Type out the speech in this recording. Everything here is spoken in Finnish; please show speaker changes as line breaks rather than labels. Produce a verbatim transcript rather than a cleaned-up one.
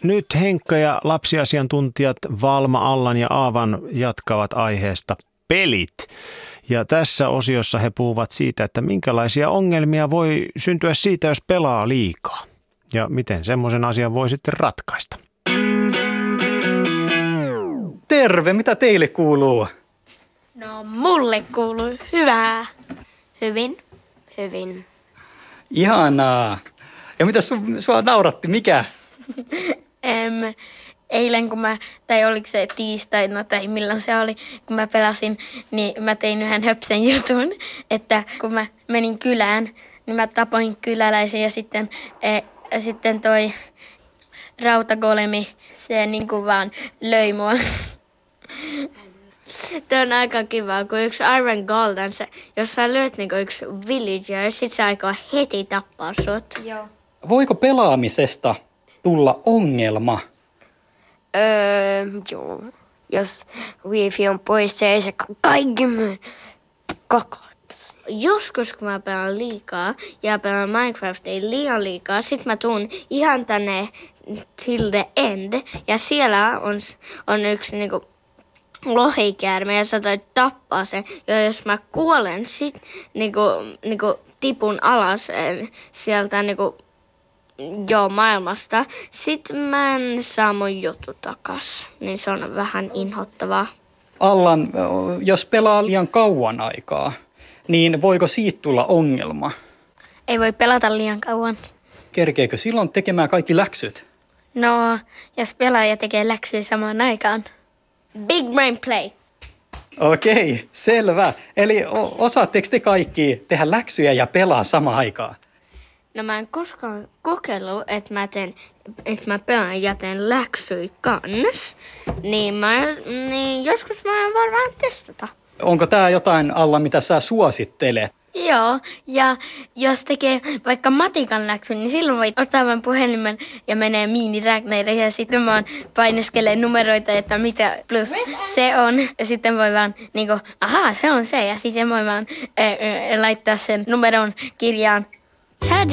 nyt Henkka ja lapsiasiantuntijat Valma, Allan ja Aavan jatkavat aiheesta pelit. Ja tässä osiossa he puhuvat siitä, että minkälaisia ongelmia voi syntyä siitä, jos pelaa liikaa. Ja miten semmoisen asian voi sitten ratkaista.
Terve, mitä teille kuuluu?
No mulle kuuluu hyvää. Hyvin.
Hyvin.
Ihanaa. Ja mitä su, sua nauratti, mikä?
Em, eilen kun mä, tai oliko se tiistaina tai milloin se oli, kun mä pelasin, niin mä tein yhden höpsen jutun, että kun mä menin kylään, niin mä tapoin kyläläisen ja sitten, e, sitten toi rautagolemi, se niinku vaan löi mua. Tuo on aika kiva, kun yksi Iron Golden, se, jos sä lyöt niinku yksi villager, sit se aikoo heti tappaa sut.
Joo.
Voiko pelaamisesta tulla ongelma?
Öö, joo. Jos wifi on pois, se ei se kaikki myy koko.
Joskus kun mä pelaan liikaa ja pelaan Minecraftia liian liikaa, sit mä tuun ihan tänne till the end ja siellä on, on yksi niinku lohikäärme ja sä toit tappaa sen. Ja jos mä kuolen, sit niinku, niinku tipun alas sieltä niinku, joo, maailmasta. Sit mä en saa mun juttu takas. Niin se on vähän inhottavaa.
Allan, jos pelaa liian kauan aikaa, niin voiko siitä tulla ongelma?
Ei voi pelata liian kauan.
Kerkeekö silloin tekemään kaikki läksyt?
No, jos pelaaja tekee läksyjä samaan aikaan. Big brain play.
Okei, selvä. Eli o- osaatteko te kaikki tehdä läksyjä ja pelaa samaan aikaan?
No mä en koskaan kokeillut, että mä, teen, että mä pelaan ja teen läksyjä kans. Niin, mä, niin joskus mä voin vaan testata.
Onko tää jotain, Alla, mitä sä suosittelet?
Joo, ja jos tekee vaikka matikan läksyn, niin silloin voi ottaa vain puhelimen ja menee mini-räkneille ja sitten vaan paineskelee numeroita, että mitä plus se on. Ja sitten voi vaan niinku, ahaa, se on se, ja sitten voi vaan ää, ää, laittaa sen numeron kirjaan. Tada!